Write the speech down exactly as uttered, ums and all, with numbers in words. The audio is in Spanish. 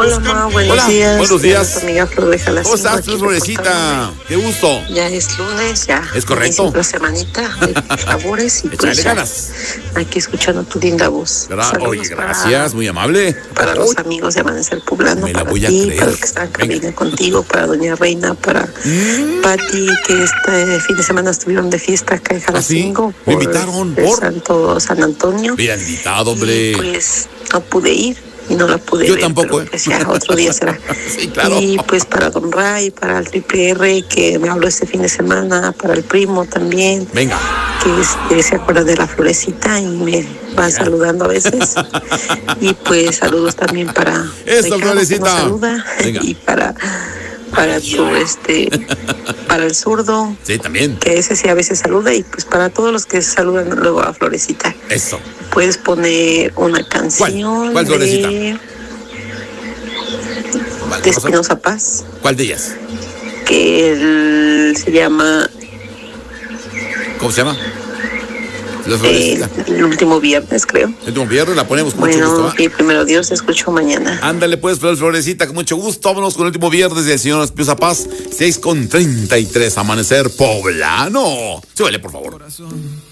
Hola, ma, buenos Hola, días. buenos días. Tu amiga Flor de Jalacingo. ¿Cómo estás, aquí Florecita? Qué gusto. Ya es lunes, ya. Es correcto. Inicia la semanita de favores y Échale pues ya, ganas. aquí escuchando tu linda voz. Gra- Saludos Oye, gracias, para, muy amable. para Uy, los amigos de Amanecer Poblano, me la para voy a ti, creer. para el que está en Venga. cabina contigo, para Doña Reina, para Mm. Pati, que este fin de semana estuvieron de fiesta acá en Jalacingo. ¿Ah, sí? Me invitaron, el ¿por? Santo San Antonio. Mira, invitado, hombre. Y pues no pude ir y no la pude Yo ver. tampoco, pero, ¿eh? pues ya otro día será. Sí, claro. Y pues para Don Ray, para el Triple R que me habló este fin de semana, para el primo también, Venga. que este, se acuerda de la Florecita y me va Mira. saludando a veces. Y pues saludos también para Eso, Ricardo, que Florecita. nos saluda. Venga. Y para para tu este para el zurdo, Sí, también. que ese sí a veces saluda, y pues para todos los que saludan luego a Florecita. Eso. Puedes poner una canción ¿Cuál, Florecita? de, ¿Cuál, de cosa? Espinosa Paz, ¿Cuál de ellas? que el- se llama ¿Cómo se llama? La eh, Florecita. El último viernes, creo. El último viernes la ponemos con mucho Bueno, gusto, ¿va? y primero Dios, te escucho mañana. Ándale pues, Flor Florecita, con mucho gusto. Vámonos con el último viernes del señor Espinosa Paz, seis con treinta y tres, Amanecer Poblano. Súbele, por favor. Corazón.